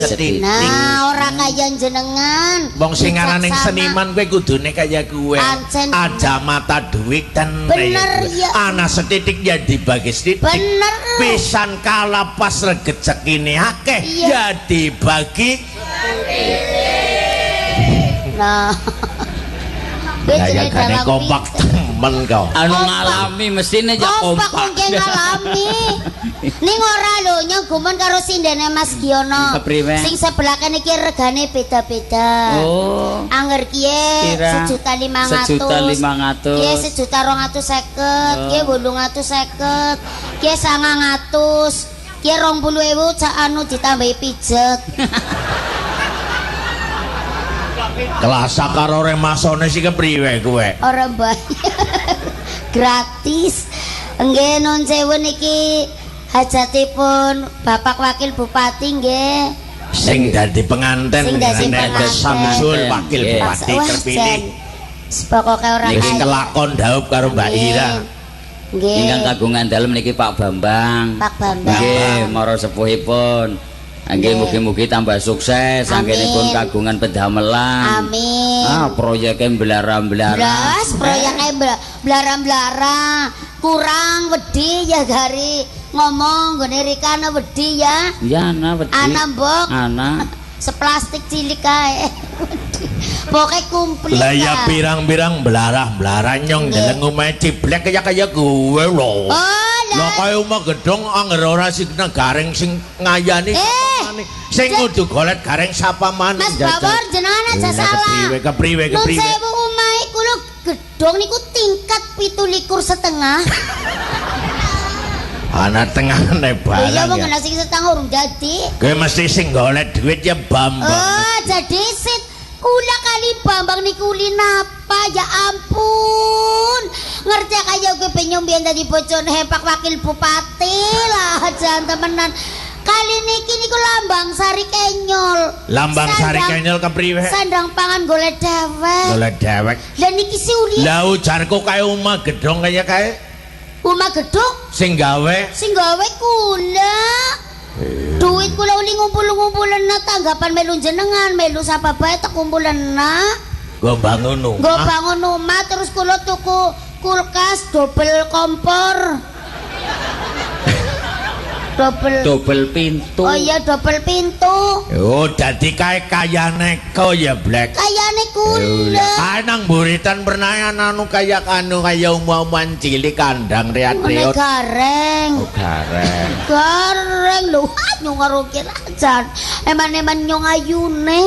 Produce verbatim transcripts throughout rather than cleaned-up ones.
Nah, ora kaya jenengan. Wong sing araning seniman kowe kudune kaya kowe. Ada mata duit dan bener ya. Ana setitik ya dibagi setitik. Bener. Pisan kala pas rezekine akeh ya dibagi. Nah. Kaya gane kompak temen kau. Anu ngalami mesine ya kompak. Kompak kok ngalami. Ning ora lho nyogumen karo sindene Mas Giono. Sing sebelah kene iki regane beda-beda. Oh. Angger kiye sejuta lima ratus. sejuta lima ratus. Kiye sejuta rong atus seket, kiye wolung atus seket, kiye sangang atus, kiye rong puluh ewu cak anu ditambahi pijet. Kelasa karo remasone sing kepriwe kowe? Ora bayar. Gratis. Nggih nun sewu niki hajatipun Bapak Wakil Bupati nggih. Sing dadi penganten Sing dadi penganten. Samsul Wakil Bupati terpilih. Pokoke ora niki kelakon dhaup karo Mbak Ira. Nggih. Ingkang kagungan dalem niki Pak Bambang. Pak Bambang. Nggih, mara sepuhipun. Nggih mugi-mugi tambah sukses anggenipun kagungan pedamelan. Amin. Ah, proyeke mblara-mblara. Blas, proyeke mblara-mblara. Kurang wedi ya gari ngomong gone Rika ana wedi ya. Ya ana wedi. Ana mbok. Ana. Seplastik cilik kae. Pokoke kumplit. Lah ya pirang-pirang belarah-belarah nyong deleng omahe ciblek kaya kaya gue lho. Oh, lho kaya omah gedhong angger ora sing garing sing ngayani sapamane. Sing kudu golet garing sapamane. Mas Bawor jenengan aja salah. Kepriwe kepriwe kepriwe. Nun sewu omahe kula gedhong niku tingkat pitu likur setengah. Ana tengahane barang. Iya wong ana sing setengah urung dadi. Kowe mesti sing golet duit ya Bambang. Oh, jadi sit kula kali Bambang niku napa ya ampun. Ngerti kaya kowe penyong biyen dadi bojone Pak Wakil Bupati lah jan temenan. Kali niki niku lambang Sari Kenyol. Lambang Sari Kenyol kepriwe? Sandang pangan golek dewek. Golek dewek. Lah niki si uli. Lah ujarku kaya omah gedhong kaya kae. Omah gedhong sing gawe sing gawe kula. Duit kula uli ngumpul-ngumpulna tanggapan melu jenengan, melu sapa bae tak kumpulna. Go bangun omah. Go bangun omah terus kula tuku kulkas double kompor. Double double pintu. Oh iya double pintu. Oh dadi kae kayane ko ya Black. Kayane kula. Kae nang buritan pernah anu kaya anu kaya umuman cilik kandang reat-reot. Gareng. Oh gareng. Gareng lho nyong ngarukir ajan. Eman-eman nyong ayune.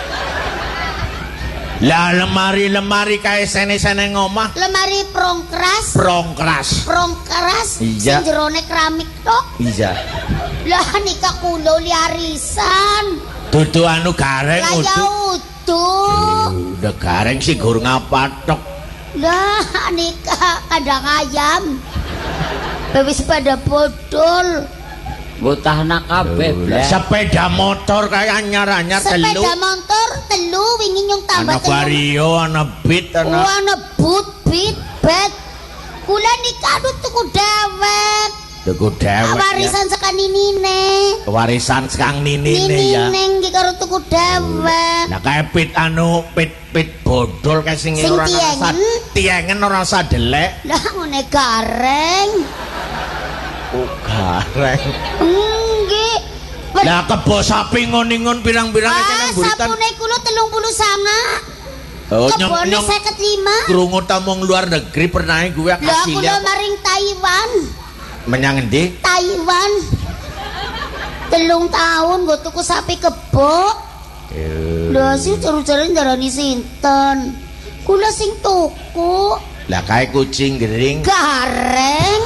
Lah lemari-lemari kae sene-sene ngomah. Lemari prongkras. Prongkras. Prongkras. Iya. Sing jerone keramik tok. Iya. Lah nikah kula li arisan. Dudu anu gareng udu. Lah ya udu. Udah gareng sih gur ngapatok. Lah nikah kandang ayam. Wis pada bodol. Botahna kabeh Black. Sepeda motor kayak anyar-anyar telu. Sepeda motor telu wingi nyong tambah telu. Ana Vario, ana Beat, ana. Oh, ana Boot, Beat, Bet. Kula nikah tuku dewek. Tuku dewek. Warisan ya. Sekang ninine. Warisan sekang ninine ya. Ninine iki karo tuku dewek. Nah kae Pit anu Pit Pit bodol kae sing ora rasa tiengen ora rasa delek. Lah ngene gareng. Oh gareng. Nggih. Lah kebo sapi ngoningon pirang-pirang iki nang buritan. Sapune kula telung puluh sanga. Oh nyong nyong seket lima. Krungu tamung luar negeri pernah gue kasih. Lah kula maring Taiwan. Menyang endi? Taiwan. Telung tahun gue tuku sapi kebo. Lah sih jaru-jaru ndarani sinten. Kula sing tuku. Lah kae kucing gering. Gareng.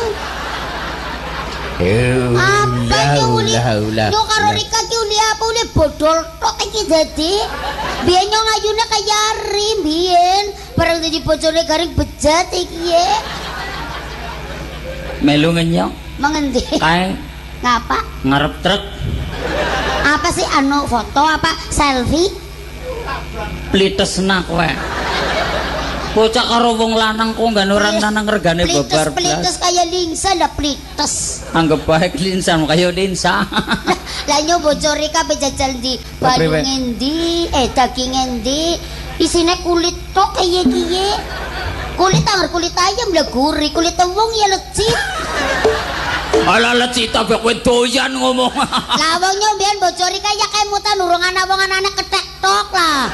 Apa nyuli? Nyong karo Rika ki uli apa uli bodol tok iki dadi. Biyen nyong ayune kaya rim biyen, bareng dadi bojone garing bejat iki ye. Melu ngenyong. Mengendi? Kae. Ngapa? Ngarep truk. Apa sih anu foto apa selfie? Plitesna kowe. Bocah karo wong lanang kok nggan orang lanang regane babar blas. Plites kaya linsa lah plites. Anggap baik linsa kaya linsa. Lah nyo bocori kabeh jajal ndi? Banyu ngendi? Eh daging ngendi? Isine kulit tok kaya kiye. Kulit anger kulit ayam lah gurih, kulit wong ya lecit. Ala lecit apa kowe doyan ngomong. Lah wong nyo mbiyen bocori kaya kemutan urung ana wong anane ketek tok lah.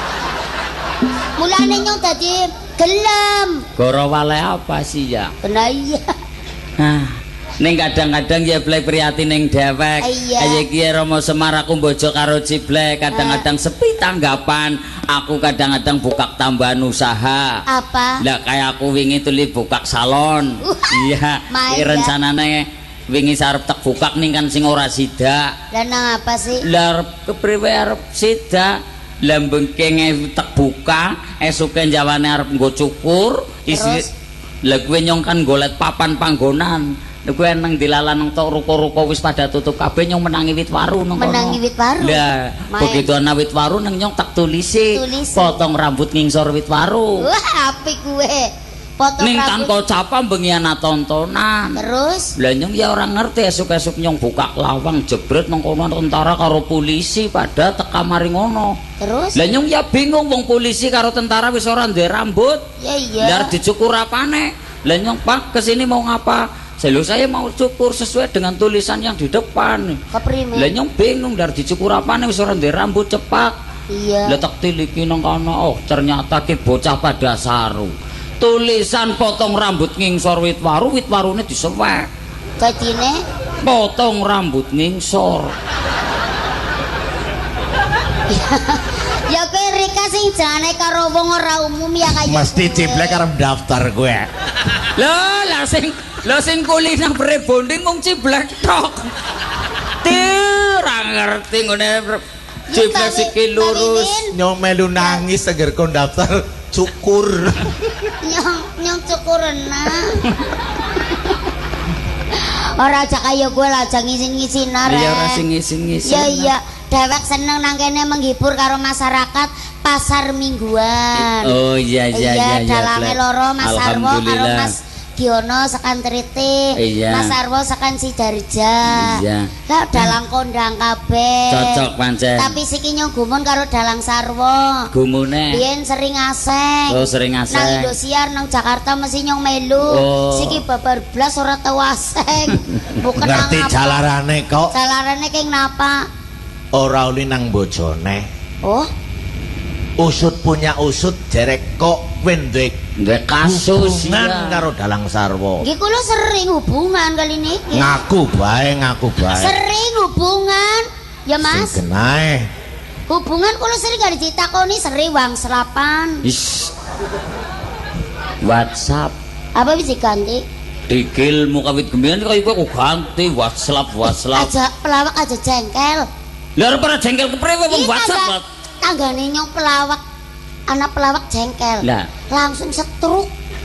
Mulane nyong dadi gelem. Goro wale apa sih ya? Bener iya. Nah, ning kadang-kadang ya blek prihatin ning dhewek. Kaya iki Rama Semar aku bojo karo Ciblek, kadang-kadang sepi tanggapan. Aku kadang-kadang buka tambahan usaha. Apa? Lah kayak aku wingi tuli buka salon. Iya, iki rencanane wingi sarep tak buka ning kan sing ora sida. Lah nang apa sih? Lah kepriwe arep sida? Lah bengkenge tak buka, esuke jawane arep nggo cukur, isi lah kowe nyong kan golet papan panggonan. Lha kowe nang dilalan nang tok ruko-ruko wis pada tutup kabeh nyong menangi wit waru nang kono. Menangi wit waru. Lah begitu ana wit waru nang nyong tak tulisi, potong rambut ngingsor wit waru. Wah, apik kowe. Potong ning rambut. tanpa capa bengi ana tontonan. Terus? Lah nyong ya ora ngerti esuk-esuk nyong buka lawang jebret nang kono tentara karo polisi pada teka mari ngono. Terus? Lah nyong ya bingung wong polisi karo tentara wis ora duwe rambut. Ya iya. Lah dicukur apane? Lah nyong Pak kesini mau ngapa? Selalu saya mau cukur sesuai dengan tulisan yang di depan. Keprime? Lah nyong bingung dar dicukur apane wis ora duwe rambut cepak. Iya. Lah tak tiliki nang kono, oh ternyata ki bocah pada saru. Tulisan potong rambut ngingsor wit waru, wit warune disewek. Dadine potong rambut ngingsor. Ya kowe Rika sing jane karo wong ora umum ya kaya mesti Ciblek arep daftar kowe. Lho, lah sing lho sing kuli nang prebonding mung Ciblek tok. Ora ngerti ngene Ciblek sikil lurus. Nyong melu nangis seger kon daftar cukur. Nyong nyong cukurna. Ora aja kaya gue lah aja ngisin-ngisin arek. Iya ora sing ngisin-ngisin. Iya iya, dhewek seneng nang kene menghibur karo masyarakat pasar mingguan. Oh iya iya iya. Iya, dalane loro Mas Sarwo karo Mas Giono sekan Triti. Iya. Mas Sarwo sekan Sidarja. Iya. Lah dalang kondang kabeh. Cocok pancen. Tapi siki nyong gumun karo dalang Sarwo. Gumune. Biyen sering aseng. Oh sering aseng. Nang Indosiar nang Jakarta mesti nyong melu. Oh. Siki babar blas ora tau aseng. Bukan Ngerti jalarane kok. Jalarane keng napa? Ora uli nang bojone. Oh. Usut punya usut jerek kok kowe duwe duwe kasus hubungan karo Dalang Sarwo. Nggih kula sering hubungan kali niki. Ngaku bae, ngaku bae. Sering hubungan. Ya Mas. Sing kenae. Hubungan kula sering gak ditakoni sering wang serapan. Is. WhatsApp. Apa bisa ganti? Dikil muka wit gemian kaya kowe kok ganti WhatsApp WhatsApp. Aja pelawak aja jengkel. Lah ora para jengkel kepriwe wong WhatsApp. Tanggane nyong pelawak. Anak pelawak jengkel. Lah, langsung setruk.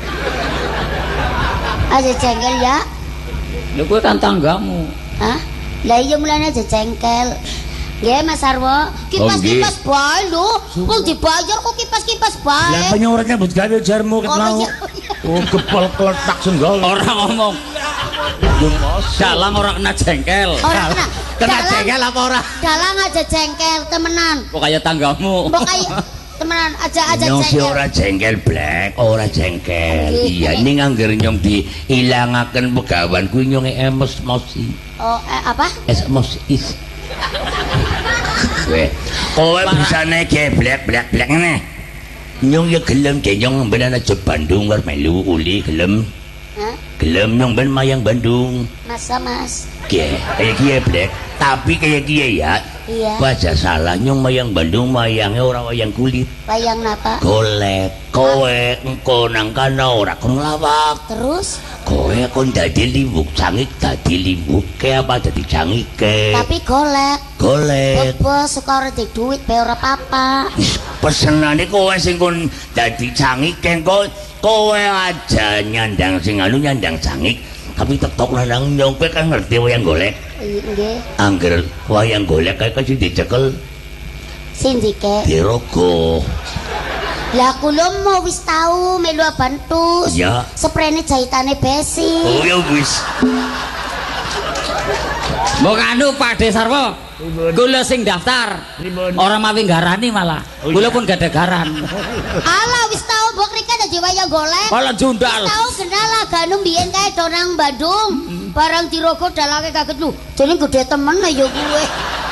Aja jengkel ya. Lha kowe kan tanggamu. Hah? Lah iya mulane aja jengkel. Nggih Mas Sarwo, kipas-kipas bae lho. Kok dibayar kok kipas-kipas bae. Lah penyorot nyambut gawe jarmu ket mau. Oh kepol kletak senggol. Ora ngomong. Dalang ora kena jengkel. Ora kena. Kena jengkel apa ora? Dalang aja jengkel temenan. Kok kaya tanggamu. Kok kaya temenan aja aja Nyong si jengkel. ora jengkel Black, ora jengkel. Iya, ning angger nyong diilangaken pegawan kuwi nyong emosi. Oh, eh, apa? Emosi. Kowe, kowe bisane geblek blek blek ngene. Nyong ya gelem ge nyong ben ana job Bandung karo melu uli gelem. Hah? Gelem nyong ben mayang Bandung. Masa Mas? Ge, kayak kiye blek, tapi kayak kiye ya. Iya. Baca salah nyong mayang Bandung mayangnya ora wayang kulit. Wayang napa? Golek, kowe engko nang kana ora kon lawak. Terus? Kowe kon dadi liwuk, cangik dadi liwuk, ke apa dadi cangik ke? Tapi golek. Golek. Bos suka ora di duit be ora apa. Pesenane kowe sing kon dadi cangik engko kowe aja nyandang sing anu nyandang cangik. Tapi tetok lanang nyong kowe kan ngerti wayang golek. Nggih. Angger wayang golek kae kasih dicekel. Sindike. Dirogo. Lah kula mau wis tau melu bantus. Ya. Sprene jahitane besi. Oh ya wis. Mbok anu Pak De Sarwo. Kula sing daftar. Ora mawi garani malah. Kula pun gak ada garan. Ala wis tau mbok rika dadi wayang golek. Kala jundal. Tau kenal aganu mbiyen kae donang Bandung. Barang dirogo dalake kaget lu. Jane gede temen ya kuwe.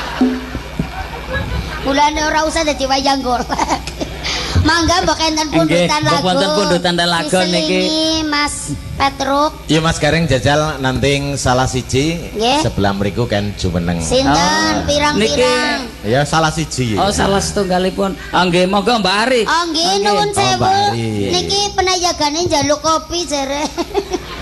Mulane ora usah dadi wayang golek. Mangga mbok enten pundutan lagu. Wonten pundutan lagu niki Mas Petruk. Iya Mas Gareng jajal nanting salah siji sebelah mriku kan jumeneng. Sinten pirang-pirang? Ya salah siji. Oh salah setunggalipun. Ah nggih monggo Mbak Ari. Oh nggih nuwun sewu. Niki penayagane njaluk kopi jere.